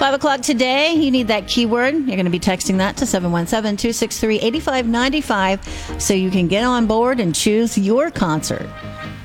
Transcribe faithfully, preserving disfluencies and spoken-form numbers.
five o'clock today, you need that keyword. You're going to be texting that to seven one seven, two six three, eight five nine five so you can get on board and choose your concert.